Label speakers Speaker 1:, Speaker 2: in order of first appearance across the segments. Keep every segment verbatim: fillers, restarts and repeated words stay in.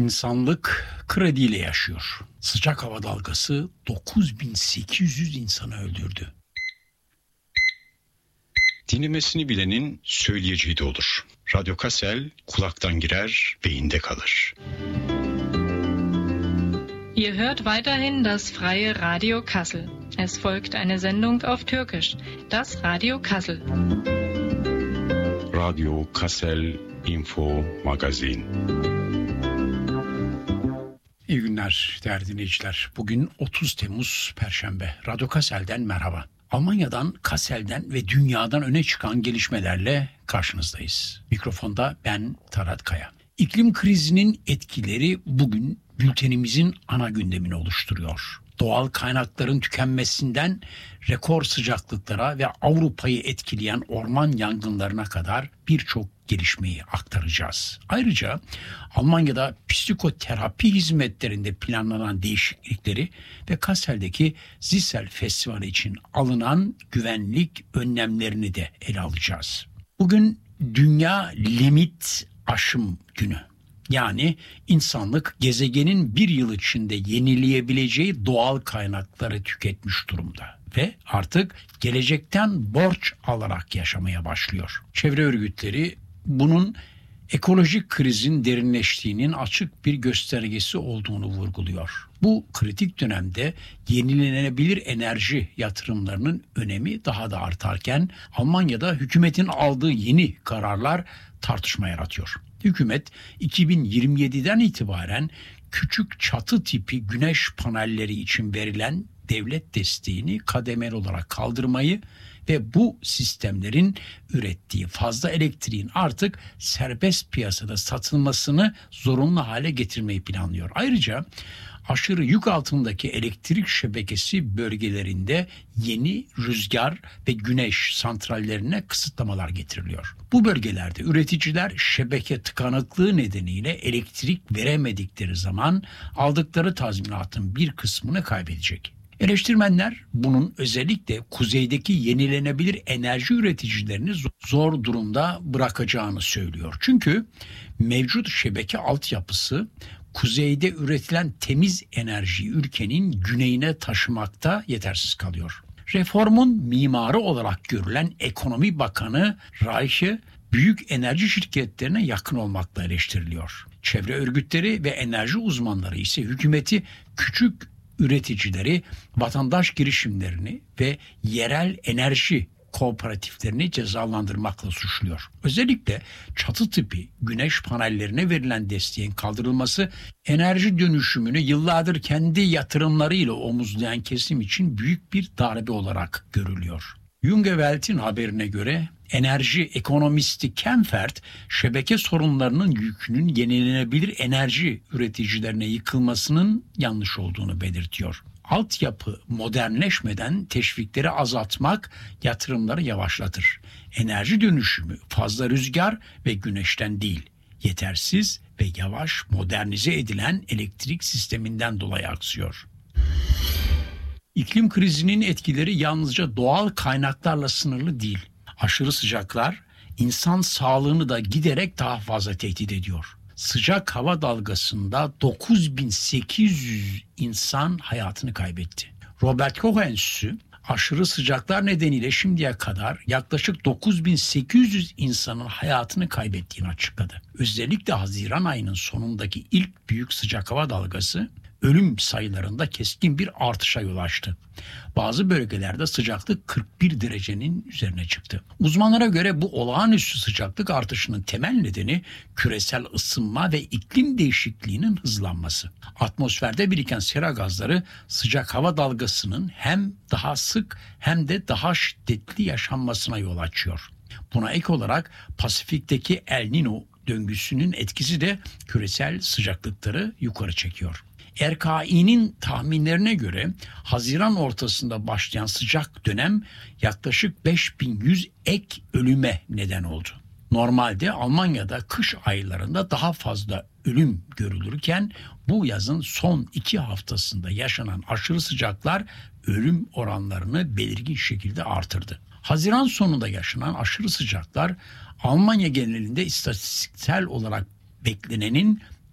Speaker 1: İnsanlık krediyle yaşıyor. Sıcak hava dalgası dokuz bin sekiz yüz insanı öldürdü.
Speaker 2: Dinlemesini bilenin söyleyeceği de olur. Radyo Kassel kulaktan girer, beyinde kalır.
Speaker 3: Ihr hört weiterhin das freie Radio Kassel. Es folgt eine Sendung auf Türkisch, das Radio Kassel.
Speaker 2: Radio Kassel Info Magazin.
Speaker 1: İyi günler değerli dinleyiciler. Bugün otuz Temmuz Perşembe. Radyo Kassel'den merhaba. Almanya'dan, Kassel'den ve dünyadan öne çıkan gelişmelerle karşınızdayız. Mikrofonda ben Tarat Kaya. İklim krizinin etkileri bugün bültenimizin ana gündemini oluşturuyor. Doğal kaynakların tükenmesinden rekor sıcaklıklara ve Avrupa'yı etkileyen orman yangınlarına kadar birçok gelişmeyi aktaracağız. Ayrıca Almanya'da psikoterapi hizmetlerinde planlanan değişiklikleri ve Kassel'deki Zissel Festivali için alınan güvenlik önlemlerini de ele alacağız. Bugün Dünya Limit Aşım Günü. Yani insanlık gezegenin bir yıl içinde yenileyebileceği doğal kaynakları tüketmiş durumda ve artık gelecekten borç alarak yaşamaya başlıyor. Çevre örgütleri bunun ekolojik krizin derinleştiğinin açık bir göstergesi olduğunu vurguluyor. Bu kritik dönemde yenilenebilir enerji yatırımlarının önemi daha da artarken Almanya'da hükümetin aldığı yeni kararlar tartışma yaratıyor. Hükümet iki bin yirmi yediden itibaren küçük çatı tipi güneş panelleri için verilen devlet desteğini kademeli olarak kaldırmayı ve bu sistemlerin ürettiği fazla elektriğin artık serbest piyasada satılmasını zorunlu hale getirmeyi planlıyor. Ayrıca aşırı yük altındaki elektrik şebekesi bölgelerinde yeni rüzgar ve güneş santrallerine kısıtlamalar getiriliyor. Bu bölgelerde üreticiler şebeke tıkanıklığı nedeniyle elektrik veremedikleri zaman aldıkları tazminatın bir kısmını kaybedecek. Eleştirmenler bunun özellikle kuzeydeki yenilenebilir enerji üreticilerini zor durumda bırakacağını söylüyor. Çünkü mevcut şebeke altyapısı kuzeyde üretilen temiz enerjiyi ülkenin güneyine taşımakta yetersiz kalıyor. Reformun mimarı olarak görülen Ekonomi Bakanı Reiche, büyük enerji şirketlerine yakın olmakla eleştiriliyor. Çevre örgütleri ve enerji uzmanları ise hükümeti küçük üreticileri, vatandaş girişimlerini ve yerel enerji kooperatiflerini cezalandırmakla suçluyor. Özellikle çatı tipi güneş panellerine verilen desteğin kaldırılması enerji dönüşümünü yıllardır kendi yatırımlarıyla omuzlayan kesim için büyük bir darbe olarak görülüyor. Junge Welt'in haberine göre enerji ekonomisti Kempfert, şebeke sorunlarının yükünün yenilenebilir enerji üreticilerine yıkılmasının yanlış olduğunu belirtiyor. Altyapı modernleşmeden teşvikleri azaltmak yatırımları yavaşlatır. Enerji dönüşümü fazla rüzgar ve güneşten değil, yetersiz ve yavaş modernize edilen elektrik sisteminden dolayı aksıyor. İklim krizinin etkileri yalnızca doğal kaynaklarla sınırlı değil. Aşırı sıcaklar insan sağlığını da giderek daha fazla tehdit ediyor. Sıcak hava dalgasında dokuz bin sekiz yüz insan hayatını kaybetti. Robert Koch Enstitüsü aşırı sıcaklar nedeniyle şimdiye kadar yaklaşık dokuz bin sekiz yüz insanın hayatını kaybettiğini açıkladı. Özellikle Haziran ayının sonundaki ilk büyük sıcak hava dalgası ölüm sayılarında keskin bir artışa yol açtı. Bazı bölgelerde sıcaklık kırk bir derecenin üzerine çıktı. Uzmanlara göre bu olağanüstü sıcaklık artışının temel nedeni küresel ısınma ve iklim değişikliğinin hızlanması. Atmosferde biriken sera gazları sıcak hava dalgasının hem daha sık hem de daha şiddetli yaşanmasına yol açıyor. Buna ek olarak Pasifik'teki El Niño döngüsünün etkisi de küresel sıcaklıkları yukarı çekiyor. R K İ'nin tahminlerine göre Haziran ortasında başlayan sıcak dönem yaklaşık beş bin yüz ek ölüme neden oldu. Normalde Almanya'da kış aylarında daha fazla ölüm görülürken bu yazın son iki haftasında yaşanan aşırı sıcaklar ölüm oranlarını belirgin şekilde artırdı. Haziran sonunda yaşanan aşırı sıcaklar Almanya genelinde istatistiksel olarak beklenenin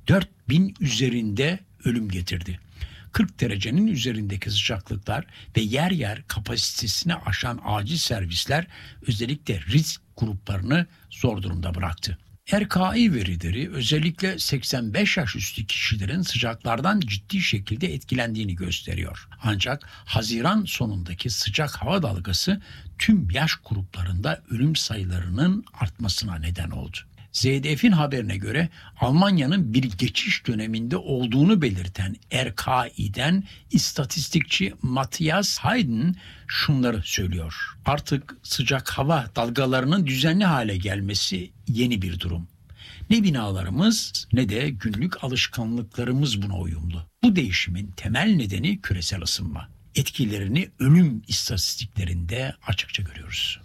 Speaker 1: dört bin üzerinde ölüm getirdi. kırk derecenin üzerindeki sıcaklıklar ve yer yer kapasitesini aşan acil servisler özellikle risk gruplarını zor durumda bıraktı. R K I verileri özellikle seksen beş yaş üstü kişilerin sıcaklardan ciddi şekilde etkilendiğini gösteriyor. Ancak Haziran sonundaki sıcak hava dalgası tüm yaş gruplarında ölüm sayılarının artmasına neden oldu. Z D F'in haberine göre Almanya'nın bir geçiş döneminde olduğunu belirten R K İ'den istatistikçi Matthias Hayden şunları söylüyor. Artık sıcak hava dalgalarının düzenli hale gelmesi yeni bir durum. Ne binalarımız ne de günlük alışkanlıklarımız buna uyumlu. Bu değişimin temel nedeni küresel ısınma. Etkilerini ölüm istatistiklerinde açıkça görüyoruz.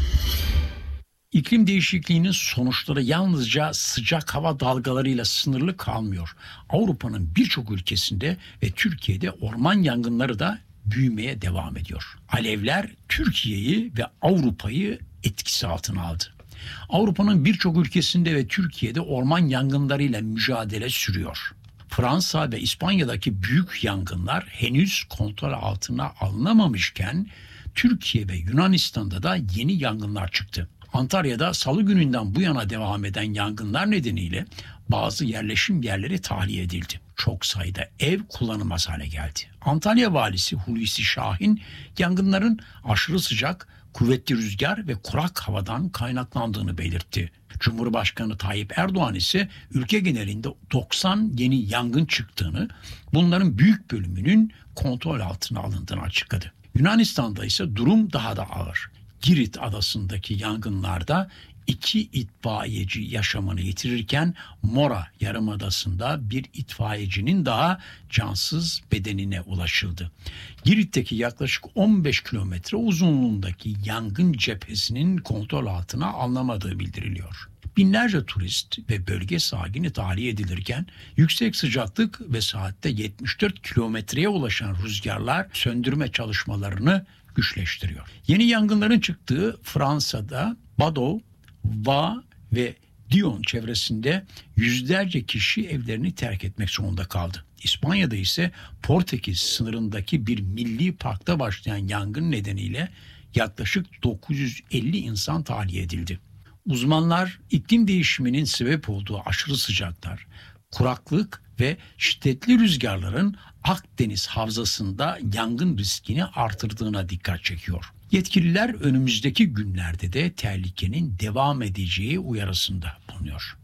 Speaker 1: İklim değişikliğinin sonuçları yalnızca sıcak hava dalgalarıyla sınırlı kalmıyor. Avrupa'nın birçok ülkesinde ve Türkiye'de orman yangınları da büyümeye devam ediyor. Alevler Türkiye'yi ve Avrupa'yı etkisi altına aldı. Avrupa'nın birçok ülkesinde ve Türkiye'de orman yangınlarıyla mücadele sürüyor. Fransa ve İspanya'daki büyük yangınlar henüz kontrol altına alınamamışken Türkiye ve Yunanistan'da da yeni yangınlar çıktı. Antalya'da salı gününden bu yana devam eden yangınlar nedeniyle bazı yerleşim yerleri tahliye edildi. Çok sayıda ev kullanılmaz hale geldi. Antalya valisi Hulusi Şahin yangınların aşırı sıcak, kuvvetli rüzgar ve kurak havadan kaynaklandığını belirtti. Cumhurbaşkanı Tayyip Erdoğan ise ülke genelinde doksan yeni yangın çıktığını, bunların büyük bölümünün kontrol altına alındığını açıkladı. Yunanistan'da ise durum daha da ağır. Girit adasındaki yangınlarda iki itfaiyeci yaşamını yitirirken Mora Yarımadası'nda bir itfaiyecinin daha cansız bedenine ulaşıldı. Girit'teki yaklaşık on beş kilometre uzunluğundaki yangın cephesinin kontrol altına alınamadığı bildiriliyor. Binlerce turist ve bölge sakini tahliye edilirken yüksek sıcaklık ve saatte yetmiş dört kilometreye ulaşan rüzgarlar söndürme çalışmalarını güçleştiriyor. Yeni yangınların çıktığı Fransa'da Bordeaux, Vannes ve Lyon çevresinde yüzlerce kişi evlerini terk etmek zorunda kaldı. İspanya'da ise Portekiz sınırındaki bir milli parkta başlayan yangın nedeniyle yaklaşık dokuz yüz elli insan tahliye edildi. Uzmanlar iklim değişiminin sebep olduğu aşırı sıcaklar, kuraklık ve şiddetli rüzgarların Akdeniz havzasında yangın riskini artırdığına dikkat çekiyor. Yetkililer önümüzdeki günlerde de tehlikenin devam edeceği uyarısında bulunuyor.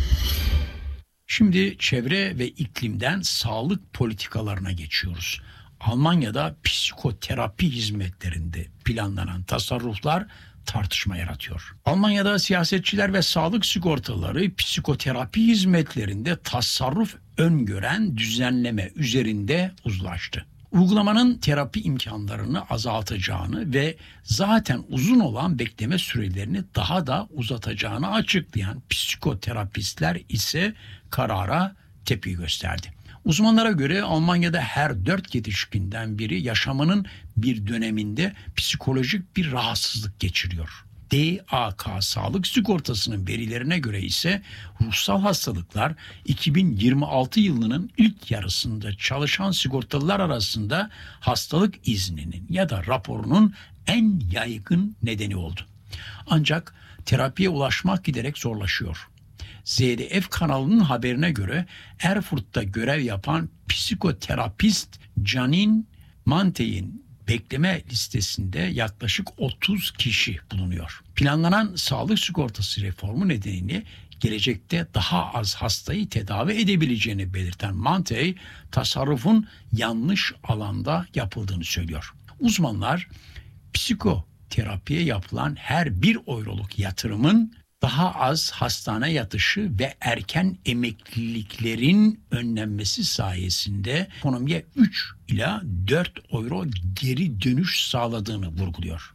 Speaker 1: Şimdi çevre ve iklimden sağlık politikalarına geçiyoruz. Almanya'da psikoterapi hizmetlerinde planlanan tasarruflar tartışma yaratıyor. Almanya'da siyasetçiler ve sağlık sigortaları psikoterapi hizmetlerinde tasarruf öngören düzenleme üzerinde uzlaştı. Uygulamanın terapi imkanlarını azaltacağını ve zaten uzun olan bekleme sürelerini daha da uzatacağını açıklayan psikoterapistler ise karara tepki gösterdi. Uzmanlara göre Almanya'da her dört yetişkinden biri yaşamının bir döneminde psikolojik bir rahatsızlık geçiriyor. D A K Sağlık Sigortası'nın verilerine göre ise ruhsal hastalıklar iki bin yirmi altı yılının ilk yarısında çalışan sigortalılar arasında hastalık izninin ya da raporunun en yaygın nedeni oldu. Ancak terapiye ulaşmak giderek zorlaşıyor. Z D F kanalının haberine göre Erfurt'ta görev yapan psikoterapist Janine Mantey'in bekleme listesinde yaklaşık otuz kişi bulunuyor. Planlanan sağlık sigortası reformu nedeniyle gelecekte daha az hastayı tedavi edebileceğini belirten Mantey, tasarrufun yanlış alanda yapıldığını söylüyor. Uzmanlar psikoterapiye yapılan her bir euroluk yatırımın daha az hastane yatışı ve erken emekliliklerin önlenmesi sayesinde ekonomiye üç ila dört euro geri dönüş sağladığını vurguluyor.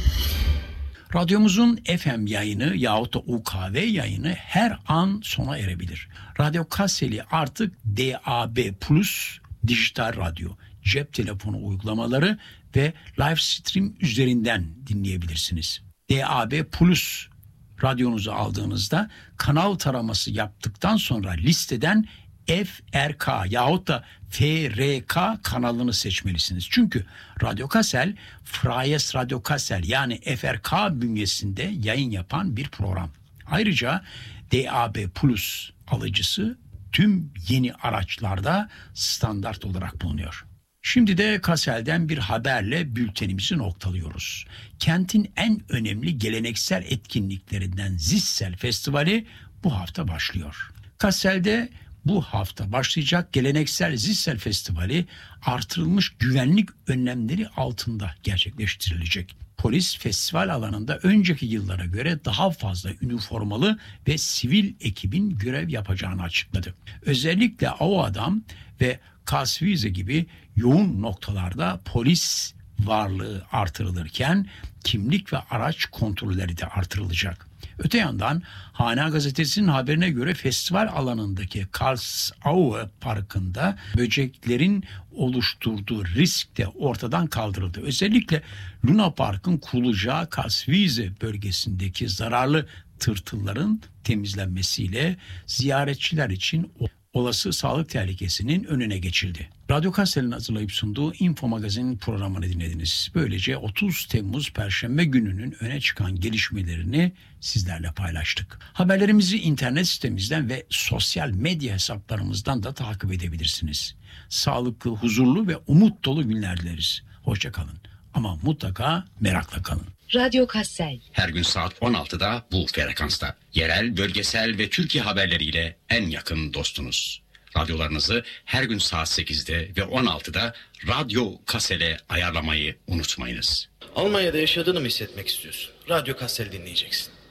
Speaker 1: Radyomuzun F M yayını yahut da U K V yayını her an sona erebilir. Radyo Kasseli artık D A B Plus dijital radyo, cep telefonu uygulamaları ve live stream üzerinden dinleyebilirsiniz. D A B Plus radyonuzu aldığınızda kanal taraması yaptıktan sonra listeden F R K yahut da F R K kanalını seçmelisiniz. Çünkü Radyo Kassel, Freies Radio Kassel yani F R K bünyesinde yayın yapan bir program. Ayrıca D A B Plus alıcısı tüm yeni araçlarda standart olarak bulunuyor. Şimdi de Kassel'den bir haberle bültenimizi noktalıyoruz. Kentin en önemli geleneksel etkinliklerinden Zissel Festivali bu hafta başlıyor. Kassel'de bu hafta başlayacak geleneksel Zissel Festivali artırılmış güvenlik önlemleri altında gerçekleştirilecek. Polis festival alanında önceki yıllara göre daha fazla üniformalı ve sivil ekibin görev yapacağını açıkladı. Özellikle Avadam ve Kasvize gibi yoğun noktalarda polis varlığı artırılırken kimlik ve araç kontrolleri de artırılacak. Öte yandan Hana Gazetesi'nin haberine göre festival alanındaki Karlsaue Parkı'nda böceklerin oluşturduğu risk de ortadan kaldırıldı. Özellikle Luna Park'ın kurulacağı Kasvize bölgesindeki zararlı tırtılların temizlenmesiyle ziyaretçiler için olası sağlık tehlikesinin önüne geçildi. Radyo Kassel'in hazırlayıp sunduğu Info Magazin programını dinlediniz. Böylece otuz Temmuz Perşembe gününün öne çıkan gelişmelerini sizlerle paylaştık. Haberlerimizi internet sitemizden ve sosyal medya hesaplarımızdan da takip edebilirsiniz. Sağlıklı, huzurlu ve umut dolu günler dileriz. Hoşça kalın ama mutlaka merakla kalın.
Speaker 4: Radyo Kassel.
Speaker 5: Her gün saat on altıda bu frekansta. Yerel, bölgesel ve Türkiye haberleriyle en yakın dostunuz. Radyolarınızı her gün saat sekizde ve on altıda Radyo Kassel'e ayarlamayı unutmayınız.
Speaker 6: Almanya'da yaşadığını mı hissetmek istiyorsun? Radyo Kassel dinleyeceksin.